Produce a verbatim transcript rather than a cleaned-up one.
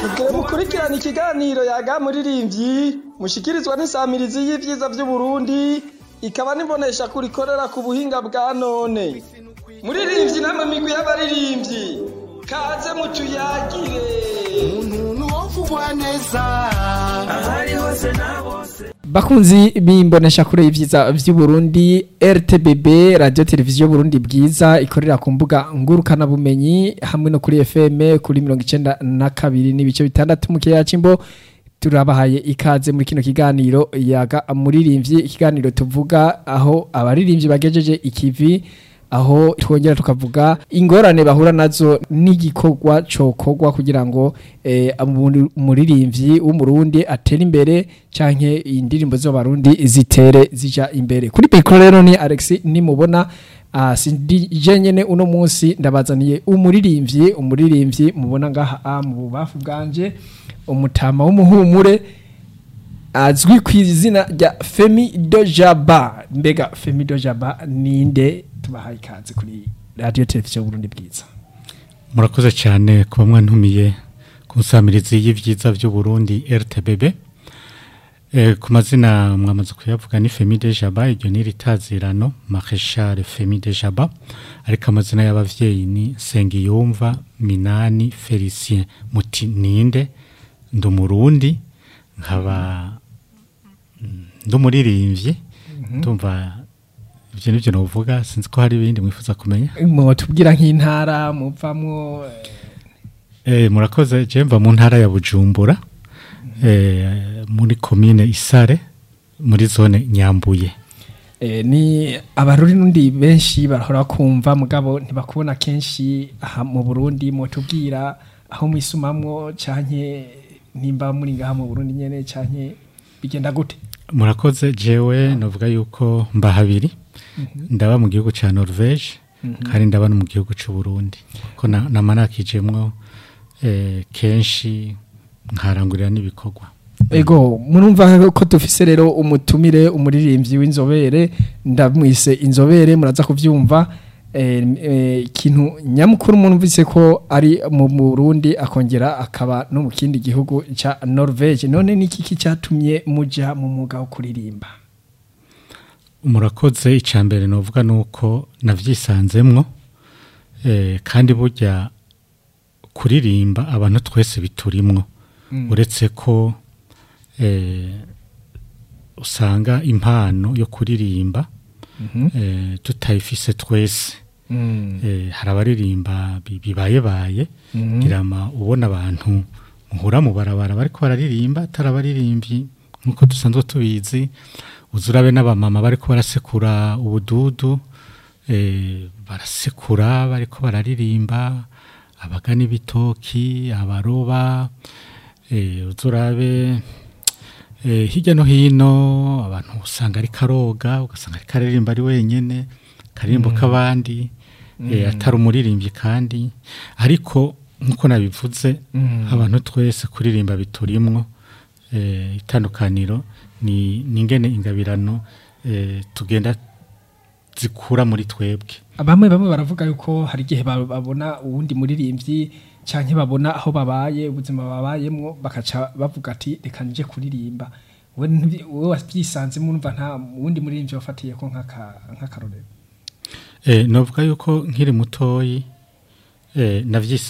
Mugire mukurikirana ikiganiro yaga muririmbyi mushikirizwa n'isamirizi y'ivyiza vy'u Burundi ikaba nibonesha kurikorera ku buhinga bwa none. Muririmbyi namwe migwi y'abaririmbyi kaze mutuyagire. Umuntu wovugwa neza ahari hose na bose. Bakunzi bimbonesha kure y'ivyiza vy'u Burundi R T B B Radio Televiziyo Burundi bwiza ikorera ku mbuga ngurukana bumenyi hamwe no kuri F M kuri mirongo icenda na kabiri n'ibice bitandatu mu kiyaga c'Imbo turabahaye ikaze muri kino kiganiro yaga muririmbyi ikiganiro tuvuga aho abaririmbyi bagejeje ikivi aho twongera tukavuga ingorane bahura nazo n'igikorwa cokogwa kugira ngo eh, umuririmbyi w'umurundi atera imbere canke indirimbo z'abarundi zitere zija imbere kuri Pekro rero ni Alex nimubona uh, sindi nyene uno munsi ndabazaniye umuririmbyi umuririmbyi mubona ngaha mu bubafu bwanje umutama w'umuhumure azwi ku izina rya Femi Dojaba mbega Femi Dojaba ninde tubahaye ikaze kuri Radio Televiziyo Burundi bwiza. Murakoze cyane kuba mwantumiye kunsamirizi y'ivyiza vy'u Burundi R T B B. Eh ku mazina mwamaze kuyavuga ni Femi Dojaba iryo ni ritazirano Marechal Femi Dojaba ariko amazina y'abavyeyi ni Sengiyumva Minani Felicien muti ninde ndumurundi nkaba ndumuririmbyi ndumva ivyo nivyo novuga sinzi ko hari ibindi mwifuza kumenya mu tubwira nk'intara muvamwo eh murakoze je mva mu ntara ya Bujumbura eh muri commune Isare muri zone Nyambuye eh ni abaruri nundi benshi barahora kumva mugabo ntibakubona kenshi aha mu Burundi mu tubwira aho mwisumamwo canke nimba muri ngaha mu Burundi nyene canke bigenda gute. Murakoze jewe novuga yuko mba habiri mm -hmm. ndaba mu gihugu ca Norvege mm -hmm. kandi ndaba no mu gihugu c'u Burundi ko namanakijemwo eh kenshi nkarangurira n'ibikorwa. Ego murumva ko dufise rero umutumire umuririmbyi w'inzobere ndamwise inzobere muraza kuvyumva eh kintu nyamukuru munumvise ko ari mu Burundi akongera akaba no mu kindi gihugu ca Norvege none niki kicatumye muja mu muga wo kuririmba. Murakoze icambere novuga nuko navyisanzemwo eh kandi burya kuririmba abantu twese biturimwo mm. uretse ko eh usanga impano yo kuririmba mm -hmm. eh tutayifise twese mm. eh harabaririmba bibaye baye mm -hmm. girama ubona abantu muhura mu barabara bariko bararirimba tarabaririmbyi nkuko dusanzwe tubizi uzurabe n'abamama bariko barasekura ubududu eh barasekura bariko bararirimba abagani bitoki abaroba eh uzurabe eh hirya no hino abantu usanga ari karoga ugasanga ari karirimba ari wenyene karimbo mm. kabandi mm. eh atari umuririmbyi kandi ariko nkuko nabivuze mm. abantu twese kuririmba biturimwo eh itandukaniro ni ningene ingabirano eh tugenda zikura muri twebwe. Abamwe bamwe baravuga yuko hari gihe babona uwundi muririmbyi canke babona aho babaye ubuzima babayemwo bakaca bavuga ati reka nje kuririmba wewe wavyisanze murumva nta wundi muririmbyi wafatiye ko nkaka nkakarorero. Eh novuga yuko nkiri mutoyi eh navyisa